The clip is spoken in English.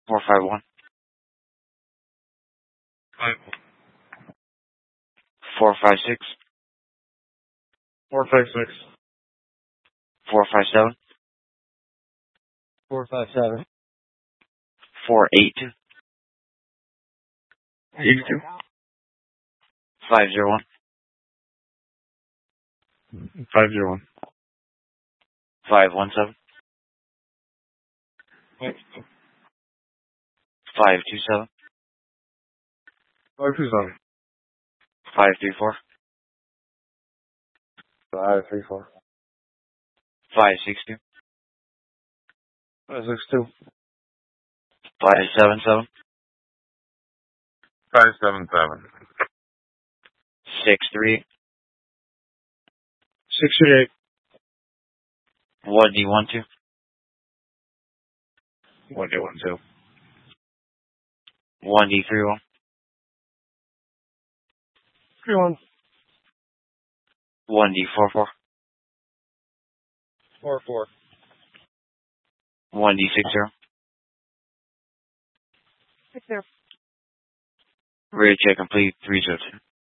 451. 456. 456. 457. 457. 482. 82. 501. 501. 517. 527. 527. 534. 534. 562. 562. 577. 577. 63. 68. 1D12. 1D12. 1D31. 31. 1D44. 44. 1D60. 60. Ready check complete. 302.